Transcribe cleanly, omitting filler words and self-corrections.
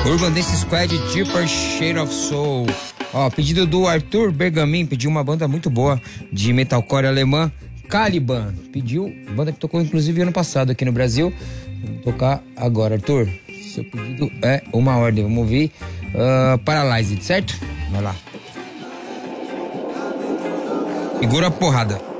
Urban Dance Squad, Deeper Shade of Soul. Ó, pedido do Arthur Bergamin, pediu uma banda muito boa de metalcore alemã, Caliban. Pediu, banda que tocou inclusive ano passado aqui no Brasil. Vamos tocar agora, Arthur. Seu pedido é uma ordem, vamos ouvir Paralyzed, certo? Vai lá. Segura a porrada.